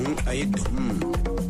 ayidum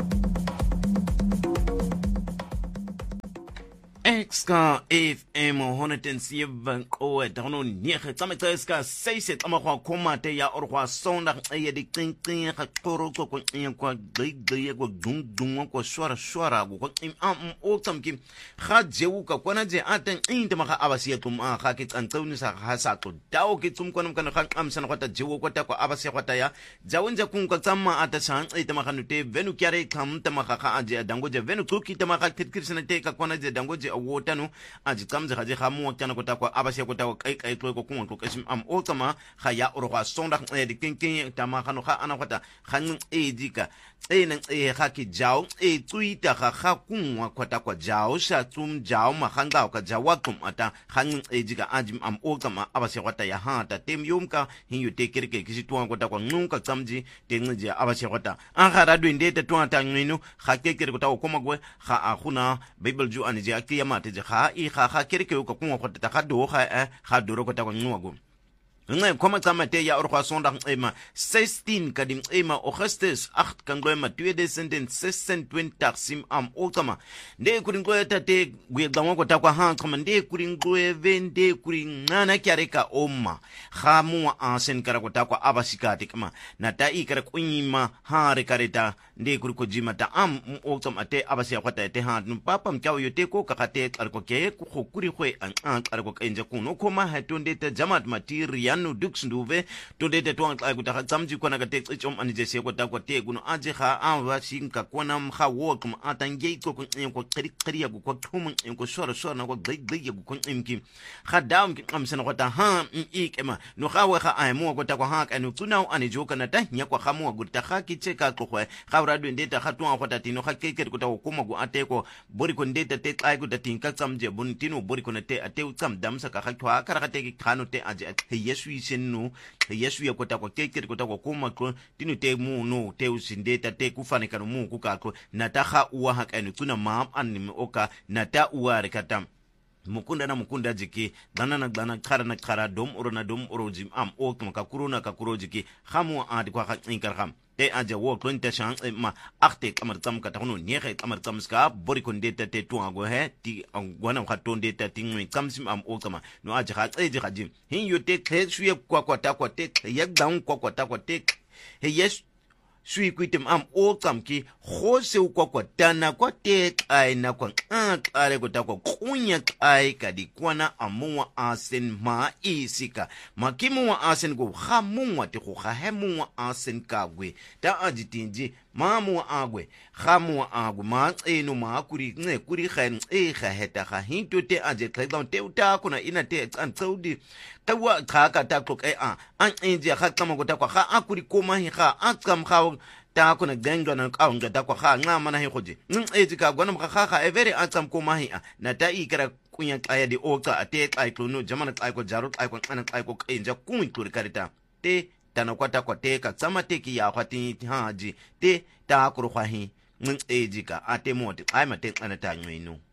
Exka FM 107 kowe dano nege tsametse ska 6 tsamagwa komate ya orgwa sonda e di tsintsin ga toro ko kwa gege go dung ko shwara go o tsamki ga jeuka kwana je aten inte maga abasi tum ga ke tsantsauni sa ga sa to dao ke tsum kwana kana ga amsana kwata jewo kwata kwa abasi kwata ya jawunja kunka tsamma ata san ite maga nute venu kyare kam tamaga ga aje dangoje venu tuki tamaga kitkirsana te ka kwana je dangoje wotano aji kamze haje hamu wakana kota kwa abasi kota kai to ko kun to kasim o kama khaya orwa sonda de kinkin tama khano kha ana kota khan dika nan haki jao tuita kha kunwa kota kwa jao sha tum jao ma khanga ka jawa tum ata khan dika aji o kama abasi kota ya ha ta tem yumka hinyu tekirke kisi tuwa kota kwa nunka kamji tenje abasi kota an khara do ndete tuwa ta ngino khakekere kota ko magwe kha akhuna bible ju anije akiya mate je kha I kha kirke ko kunwa ko ta do kha doro ko ta ko nwago ngai koma tsamate ya orwa sonda ema 16 kadim ema Augustus 8 kangwema 2026 sim okama nde kuringwe tate gwe ko ta kwa ha kama nde kuringwe vende kuringana kyareka oma khamu asen kara ko ta kwa abasikati kama na ta ikara kunyima ha rekareta nde kuriko jima ta okama ate abasiya kwata te ha papa mkao yote ko kakate arko ke ko kuri khwe an arko kenje kuno koma hatonde ta jamat material no dux nduve to de to an kuta tsamji kona ka te tsom anije se ko ta ko te kuno aje kha ava shinka kona mkha wo kuma atange ko ko kri ya ko thum ko shora na ko gege ko imki kha dam ki amsana ko ta ha ikema no kha we kha ai mo ko ta ko ha ka no tuna ani joka na ta nya ko kha mo go ta kha ki che ka ko kha ra do ndeta kha tuwa ko ta tino kha ke ko ta ko mo go ate ko bori ko ndeta te kai ko ta tinka tsamje bun tino bori ko na te ate tsam dam sa ka kha thwa ka ra te ki khano te aje yesu no yesu ya kota kwa kekere kota kwa kuma ko tinu te mu no te usindeta te kufaneka no mu kukako nataha uwa hakani kuna maam anime oka nata uwa rekata mukunda jiki dana kara dom oro jim o kuma kakuro jiki khamu adi kwa inkar kham te aja wo klonta chan ma akte kamar tam ka tawno nihe kamar tam ska bori konde te tuago he ti gwana khatonde te tingwe kamsim o kama no aja kha eji khajim hin yote khe suye kwa ta kwa te yak down kwa ta kwa te he yes sui kuitem o kamki khose kwa tana kwa te ai na kwa kare ko ta kwa kunya ai kadi kwana amwa asen ma isika makimu wa asen go khamuwa te go khahemuwa asen kagwe ta ajitinji mamu agwe khamu agwe ma eno ma kuri khan kha heta kha hinto te aje kha te uta kuna ina te an saudi tawa kha ka ta klok an enje kha kama go ta kwa kha akuri koma hi kha akam kha ta kuna ganga na ka nga ta kwa kha nga mana hi khoje ka gwana kha every akam koma hi na ta ikara kunya kaya di oka ate kai klono jamana kai ko jarut kai ko ana kai ko enja kun kuri karita te tana kwata kwa te ka tsama te ki ya kwati haji te ta kuru kwa hi jika ate moti ai mate ana ta nywenu